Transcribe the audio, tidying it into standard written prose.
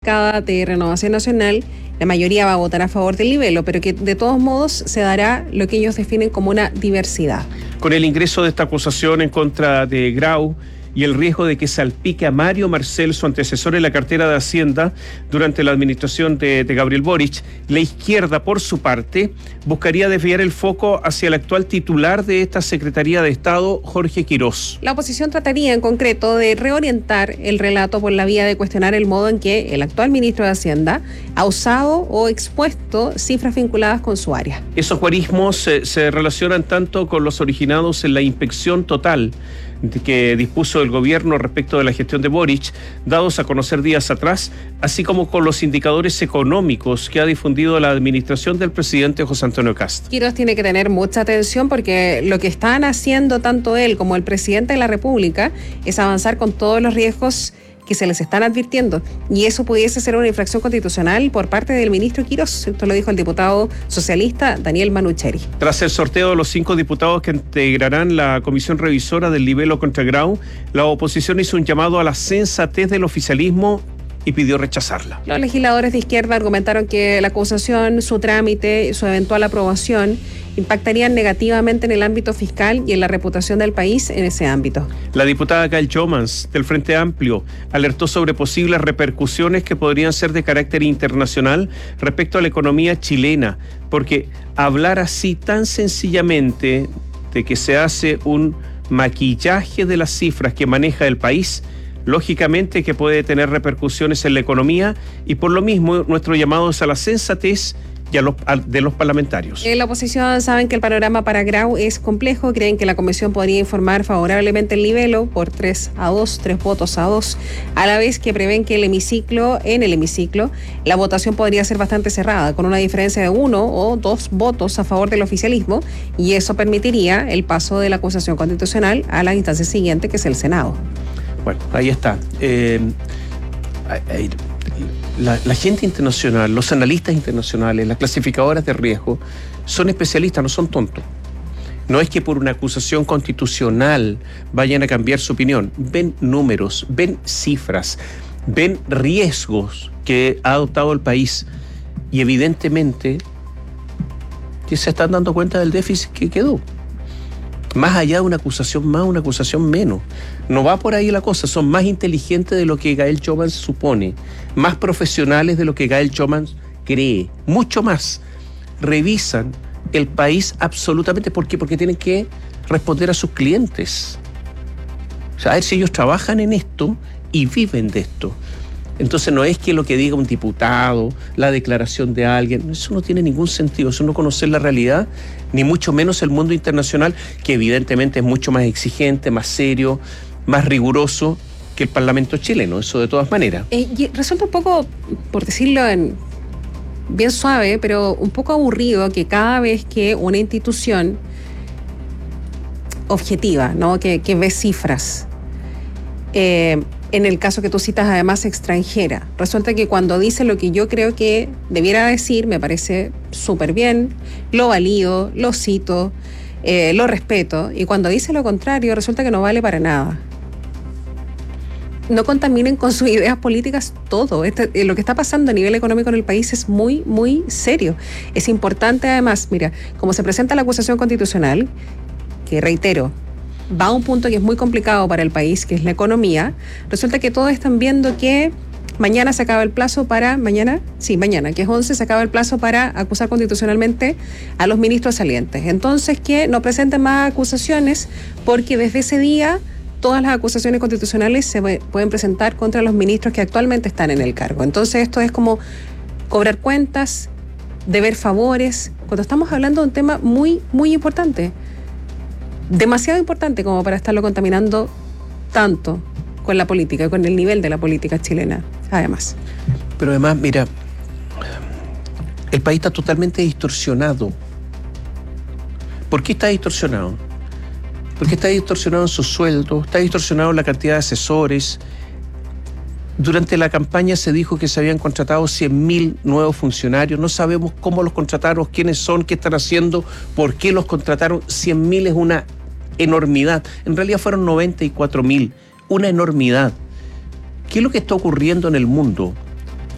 bancada de Renovación Nacional, la mayoría va a votar a favor del libelo, pero que de todos modos se dará lo que ellos definen como una diversidad. Con el ingreso de esta acusación en contra de Grau y el riesgo de que salpique a Mario Marcel, su antecesor en la cartera de Hacienda durante la administración de Gabriel Boric, la izquierda, por su parte, buscaría desviar el foco hacia el actual titular de esta Secretaría de Estado, Jorge Quirós. La oposición trataría en concreto de reorientar el relato por la vía de cuestionar el modo en que el actual ministro de Hacienda ha usado o expuesto cifras vinculadas con su área. Esos guarismos se relacionan tanto con los originados en la inspección total que dispuso el gobierno respecto de la gestión de Boric, dados a conocer días atrás, así como con los indicadores económicos que ha difundido la administración del presidente José Antonio Kast. Quirós tiene que tener mucha atención porque lo que están haciendo tanto él como el presidente de la República es avanzar con todos los riesgos que se les están advirtiendo, y eso pudiese ser una infracción constitucional por parte del ministro Quirós. Esto lo dijo el diputado socialista Daniel Manucheri. Tras el sorteo de los 5 diputados que integrarán la comisión revisora del libelo contra Grau, la oposición hizo un llamado a la sensatez del oficialismo y pidió rechazarla. Los legisladores de izquierda argumentaron que la acusación, su trámite, su eventual aprobación impactarían negativamente en el ámbito fiscal y en la reputación del país en ese ámbito. La diputada Gail Jomans, del Frente Amplio, alertó sobre posibles repercusiones que podrían ser de carácter internacional respecto a la economía chilena, porque hablar así tan sencillamente de que se hace un maquillaje de las cifras que maneja el país, lógicamente que puede tener repercusiones en la economía, y por lo mismo nuestro llamado es a la sensatez y de los parlamentarios. En la oposición saben que el panorama para Grau es complejo, creen que la comisión podría informar favorablemente el libelo por 3-2, 3 votos a 2, a la vez que prevén que en el hemiciclo, la votación podría ser bastante cerrada, con una diferencia de 1 o 2 votos a favor del oficialismo, y eso permitiría el paso de la acusación constitucional a la instancia siguiente, que es el Senado. Bueno, ahí está. La gente internacional, los analistas internacionales, las clasificadoras de riesgo, son especialistas, no son tontos. No es que por una acusación constitucional vayan a cambiar su opinión. Ven números, ven cifras, ven riesgos que ha adoptado el país, y evidentemente que se están dando cuenta del déficit que quedó. Más allá de una acusación más, una acusación menos. No va por ahí la cosa. Son más inteligentes de lo que Gail Jomans supone, más profesionales de lo que Gail Jomans cree, mucho más. Revisan el país absolutamente. ¿Por qué? Porque tienen que responder a sus clientes. O sea, a ver si ellos trabajan en esto y viven de esto. Entonces no es que lo que diga un diputado, la declaración de alguien, eso no tiene ningún sentido, eso no conocer la realidad, ni mucho menos el mundo internacional, que evidentemente es mucho más exigente, más serio, más riguroso que el Parlamento chileno, eso de todas maneras. Y resulta un poco, por decirlo bien suave, pero un poco aburrido que cada vez que una institución objetiva, ¿no?, que ve cifras, en el caso que tú citas, además extranjera, resulta que cuando dice lo que yo creo que debiera decir, me parece súper bien, lo valido, lo cito, lo respeto, y cuando dice lo contrario, resulta que no vale para nada. No contaminen con sus ideas políticas todo. Lo que está pasando a nivel económico en el país es muy, muy serio. Es importante, además, mira, como se presenta la acusación constitucional, que reitero, va a un punto que es muy complicado para el país, que es la economía. Resulta que todos están viendo que mañana se acaba el plazo para... Mañana, que es 11, se acaba el plazo para acusar constitucionalmente a los ministros salientes. Entonces, que no presenten más acusaciones, porque desde ese día todas las acusaciones constitucionales se pueden presentar contra los ministros que actualmente están en el cargo. Entonces, esto es como cobrar cuentas, deber favores, cuando estamos hablando de un tema muy, muy importante. Demasiado importante como para estarlo contaminando tanto con la política, con el nivel de la política chilena, además. Pero además, mira, el país está totalmente distorsionado. ¿Por qué está distorsionado? Porque está distorsionado en sus sueldos, está distorsionado en la cantidad de asesores. Durante la campaña se dijo que se habían contratado 100.000 nuevos funcionarios. No sabemos cómo los contrataron, quiénes son, qué están haciendo, por qué los contrataron. 100.000 es una enormidad. En realidad fueron 94.000. Una enormidad. ¿Qué es lo que está ocurriendo en el mundo?